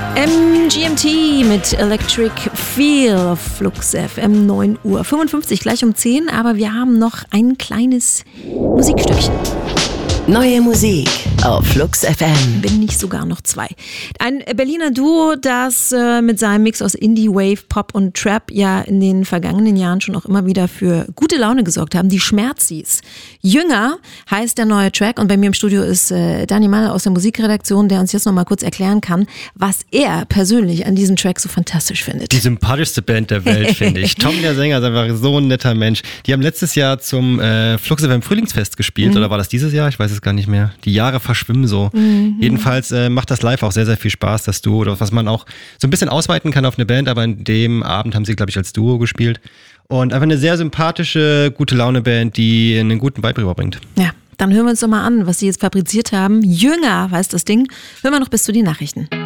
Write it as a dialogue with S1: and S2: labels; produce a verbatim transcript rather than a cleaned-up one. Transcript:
S1: M G M T mit Electric Feel auf Flux F M, neun Uhr fünfundfünfzig, gleich um zehn, aber wir haben noch ein kleines Musikstückchen.
S2: Neue Musik auf Flux F M.
S1: Bin nicht sogar noch zwei. Ein Berliner Duo, das äh, mit seinem Mix aus Indie, Wave, Pop und Trap ja in den vergangenen Jahren schon auch immer wieder für gute Laune gesorgt haben. Die Schmerzis. Jünger heißt der neue Track und bei mir im Studio ist äh, Daniel Mahler aus der Musikredaktion, der uns jetzt noch mal kurz erklären kann, was er persönlich an diesem Track so fantastisch findet.
S3: Die sympathischste Band der Welt, finde ich. Tom, der Sänger, ist einfach so ein netter Mensch. Die haben letztes Jahr zum äh, Flux F M Frühlingsfest gespielt, mhm. oder war das dieses Jahr? Ich weiß es gar nicht mehr. Die Jahre verschwimmen so. Mhm. Jedenfalls äh, macht das live auch sehr, sehr viel Spaß, das Duo, oder was man auch so ein bisschen ausweiten kann auf eine Band, aber in dem Abend haben sie, glaube ich, als Duo gespielt. Und einfach eine sehr sympathische, gute Laune-Band, die einen guten Vibe rüberbringt.
S1: Ja, dann hören wir uns doch mal an, was sie jetzt fabriziert haben. Jünger heißt das Ding. Hören wir noch bis zu den Nachrichten.